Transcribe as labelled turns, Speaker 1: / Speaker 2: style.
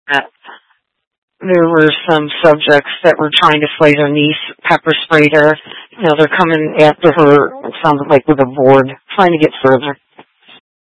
Speaker 1: that there were some subjects that were trying to slay their niece, pepper sprayed her. They're coming after her, it sounded like with a board, trying to get further.